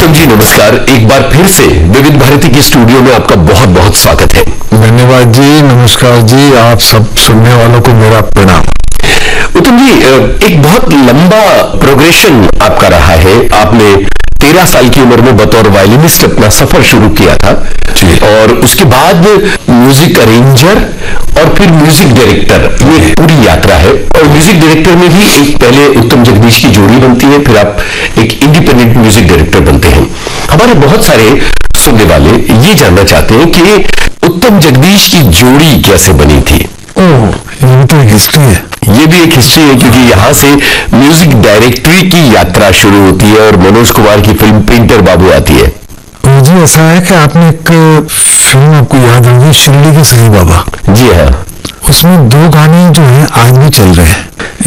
उत्तम जी नमस्कार। एक बार फिर से विविध भारती के स्टूडियो में आपका बहुत बहुत स्वागत है। धन्यवाद जी, नमस्कार जी, आप सब सुनने वालों को मेरा प्रणाम। उत्तम जी, एक बहुत लंबा प्रोग्रेशन आपका रहा है। आपने 13 साल की उम्र में बतौर वायलिनिस्ट अपना सफर शुरू किया था और उसके बाद म्यूजिक अरेंजर और फिर म्यूजिक डायरेक्टर, ये पूरी यात्रा है। और म्यूजिक डायरेक्टर में भी एक पहले उत्तम जगदीश की जोड़ी बनती है, फिर आप एक इंडिपेंडेंट म्यूजिक डायरेक्टर बनते हैं। हमारे बहुत सारे सुनने वाले ये जानना चाहते हैं कि उत्तम जगदीश की जोड़ी कैसे बनी थी। ओह, ये तो एक हिस्ट्री है। ये भी एक हिस्ट्री है क्योंकि यहाँ से म्यूजिक डायरेक्टरी की यात्रा शुरू होती है और मनोज कुमार की फिल्म पेंटर बाबू आती है। जी, ऐसा है कि आपने एक फिल्म आपको याद होगी, शिरडी के साईं बाबा। जी हाँ। उसमें 2 गाने जो हैं आज भी चल रहे हैं।